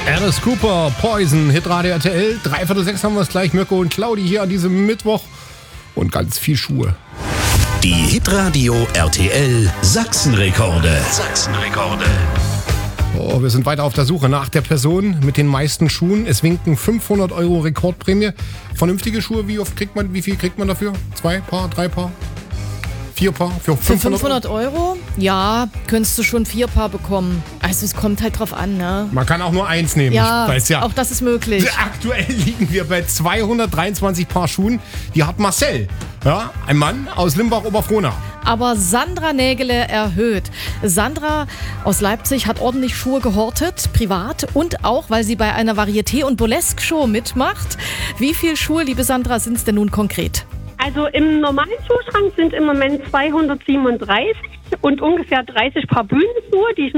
Alice Cooper, Poison, Hitradio RTL. 5:45 haben wir es gleich. Mirko und Claudi hier an diesem Mittwoch. Und ganz viel Schuhe. Die Hitradio RTL Sachsenrekorde. Oh, wir sind weiter auf der Suche nach der Person mit den meisten Schuhen. Es winken 500 € Rekordprämie. Vernünftige Schuhe, wie viel kriegt man dafür? 2 Paar, 3 Paar? 4 Paar für 500 €? Ja, könntest du schon 4 Paar bekommen. Also es kommt halt drauf an, ne? Man kann auch nur eins nehmen. Ja, ich weiß ja. auch das ist möglich. Aktuell liegen wir bei 223 Paar Schuhen. Die hat Marcel, ja, ein Mann aus Limbach-Oberfrohnau. Aber Sandra Nägele erhöht. Sandra aus Leipzig hat ordentlich Schuhe gehortet, privat und auch, weil sie bei einer Varieté- und Burlesque-Show mitmacht. Wie viele Schuhe, liebe Sandra, sind es denn nun konkret? Also im normalen Schuhschrank sind im Moment 237 und ungefähr 30 Paar Bühnenschuhe, die ich